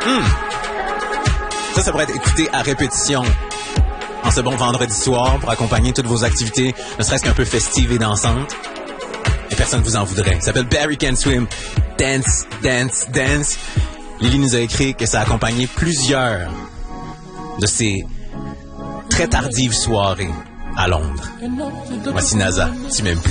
Ça pourrait être écouté à répétition en ce bon vendredi soir pour accompagner toutes vos activités, ne serait-ce qu'un peu festives et dansantes. Et personne ne vous en voudrait. Ça s'appelle Barry Can Swim. Dance, dance, dance. Lily nous a écrit que ça a accompagné plusieurs de ces très tardives soirées à Londres. Voici NASA, tu m'aimes plus.